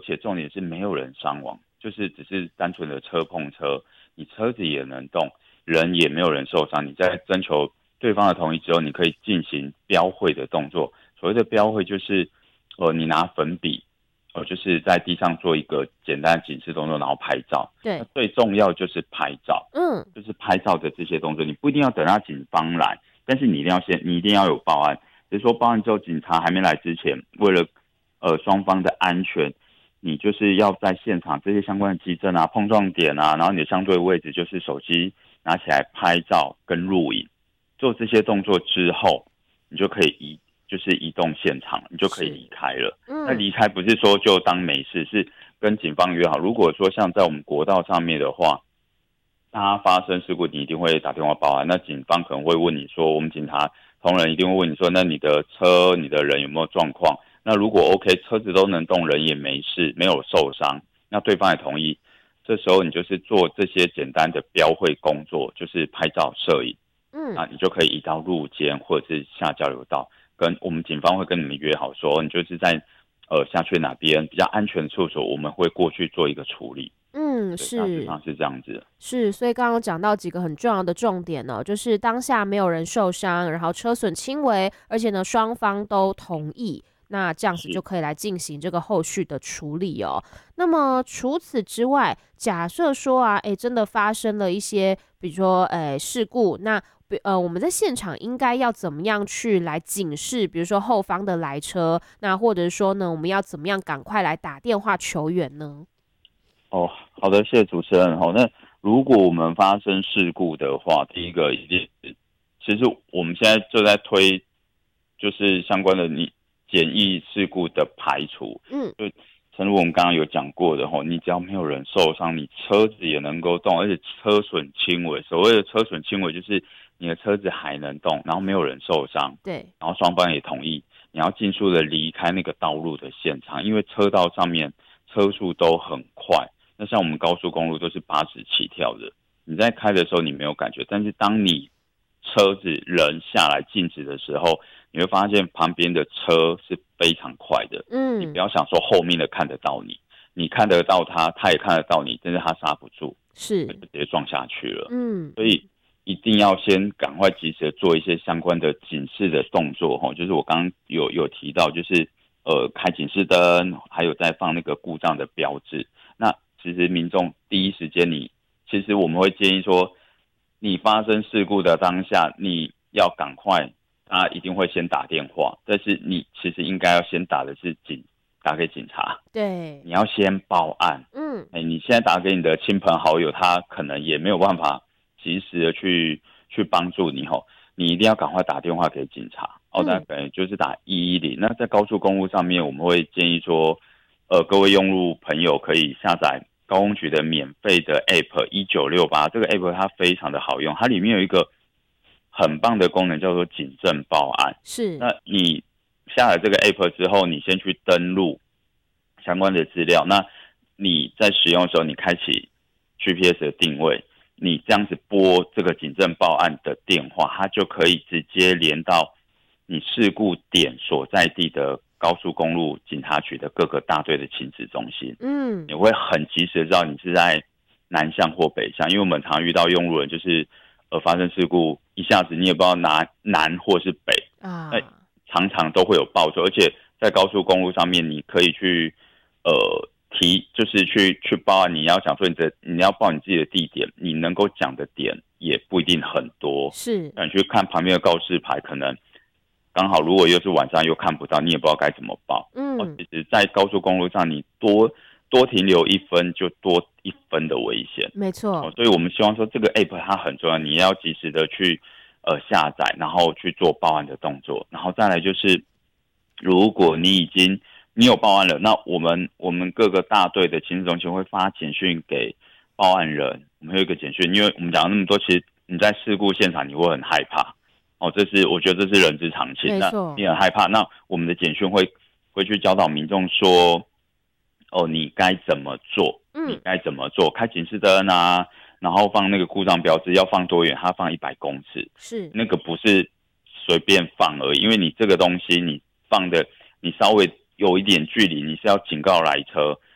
且重点是没有人伤亡，就是只是单纯的车碰车，你车子也能动，人也没有人受伤。你在征求对方的同意之后，你可以进行标绘的动作。所谓的标绘就是，你拿粉笔，就是在地上做一个简单的警示动作，然后拍照。那对， 最重要就是拍照， 嗯， 就是拍照的这些动作，你不一定要等到警方来，但是你一定要有报案。比如说报案之后，警察还没来之前，为了双方的安全，你就是要在现场这些相关的基证啊、碰撞点啊，然后你的相对位置就是手机拿起来拍照跟录影，做这些动作之后，你就可以就是移动现场，你就可以是， 离开了。那嗯， 离开不是说就当没事，是跟警方约好。如果说像在我们国道上面的话，它发生事故，你一定会打电话报案。那警方可能会问你说，我们警察同仁一定会问你说，那你的车、你的人有没有状况？那如果 OK，车子都能动，人也没事，没有受伤，那对方也同意，这时候你就是做这些简单的标会工作，就是拍照、摄影， 嗯。 啊，你就可以移到路肩或者是下交流道，跟我们警方会跟你们约好说，你就是在下去哪边比较安全的处所，我们会过去做一个处理。 嗯， 对，大致是上是这样子。 是，所以刚刚讲到几个很重要的重点呢，就是当下没有人受伤，然后车损轻微，而且呢双方都同意，那这样子就是。 可以来进行这个后续的处理哦。那么除此之外，假设说啊，真的发生了一些，比如说事故，那我们在现场应该要怎么样去来警示，比如说后方的来车，那或者说呢，我们要怎么样赶快来打电话求援呢？ 哦，好的，谢谢主持人。好，那如果我们发生事故的话，第一个一定是，其实我们现在就在推，就是相关的你简易事故的排除。 嗯， 就诚如我们刚刚有讲过的吼，你只要没有人受伤，你车子也能够动，而且车损轻微。所谓的车损轻微，就是你的车子还能动，然后没有人受伤， 对， 然后双方也同意，你要尽速的离开那个道路的现场，因为车道上面车速都很快。那像我们高速公路都是80起跳的，你在开的时候你没有感觉，但是当你车子人下来静止的时候，你会发现旁边的车是非常快的。你不嗯， 要想说后面的看得到你，你看得到他，他也看得到你，但是他刹不住，就是， 直接撞下去了。 嗯所以一定要先赶快及时的做一些相关的警示的动作就是我刚刚有提到，就是开警示灯，还有在放那个故障的标志。那其实民众第一时间其实我们会建议说，你发生事故的当下，你要赶快，他一定会先打电话，但是你其实应该要先打的是打给警察， 对， 你要先报案。 嗯你现在打给你的亲朋好友，他可能也没有办法及时的去帮助你你一定要赶快打电话给警察那嗯， 可能就是打110。那在高速公路上面，我们会建议说，各位用路朋友可以下载高公局的免费的 App 1968，这个 App 它非常的好用，它里面有一个很棒的功能叫做警政报案。 是， 那你下载这个 App 之后，你先去登录相关的资料，那你在使用的时候，你开启 GPS 的定位，你这样子拨这个警政报案的电话，它就可以直接连到你事故点所在地的高速公路警察局的各个大队的情治中心。 嗯你会很及时的知道你是在南向或北向，因为我们常遇到用路人就是发生事故，一下子你也不知道南或是北，那啊， 常常都会有报错，而且在高速公路上面，你可以去就是去报案，你要讲说你要报你自己的地点，你能够讲的点也不一定很多。 是， 那你去看旁边的告示牌，可能刚好如果又是晚上又看不到，你也不知道该怎么报。 嗯， 其实，在高速公路上，你多停留1分就多1分的危险。 没错， 所以我们希望说这个 app 它很重要，你要及时的去下载，然后去做报案的动作，然后再来就是，如果你有报案了，那我们各个大队的情治中心会发简讯给报案人，我们会有一个简讯，因为我们讲了那么多，其实你在事故现场你会很害怕我觉得这是人之常情。那没错， 你很害怕，那我们的简讯会去教导民众说，你该怎么做，你嗯， 该怎么做，开警示灯啊，然后放那个故障标志要放多远，它放100公尺， 是， 那个不是随便放而已，因为你这个东西你放的你稍微有一点距离，你是要警告来车，